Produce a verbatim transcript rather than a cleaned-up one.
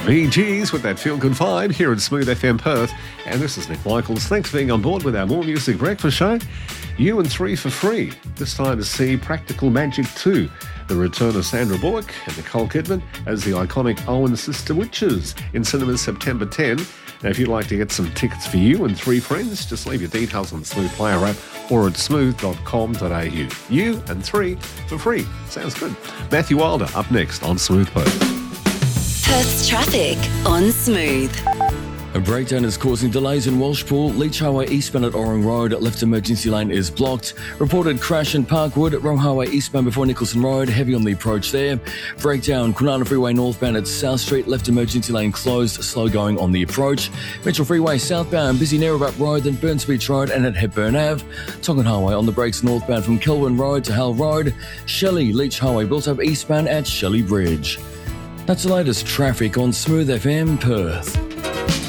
Bee Gees with that feel-good vibe here at Smooth F M Perth. And this is Nick Michaels. Thanks for being on board with our More Music Breakfast show. You and three for free. This time to see Practical Magic two, the return of Sandra Bullock and Nicole Kidman as the iconic Owen Sister Witches in cinemas September tenth. Now, if you'd like to get some tickets for you and three friends, just leave your details on the Smooth Player app or at smooth dot com dot a u. You and three for free. Sounds good. Matthew Wilder up next on Smooth Perth. Perth's traffic on Smooth. A breakdown is causing delays in Walshpool. Leach Highway eastbound at Orring Road. Left emergency lane is blocked. Reported crash in Parkwood. Roe Highway eastbound before Nicholson Road. Heavy on the approach there. Breakdown Kwinana Freeway northbound at South Street. Left emergency lane closed. Slow going on the approach. Mitchell Freeway southbound. Busy near about Road, then Burns Beach Road and at Hepburn Ave. Tongan Highway on the brakes northbound from Kelwyn Road to Hale Road. Shelley Leach Highway built up eastbound at Shelley Bridge. That's the latest traffic on Smooth F M Perth.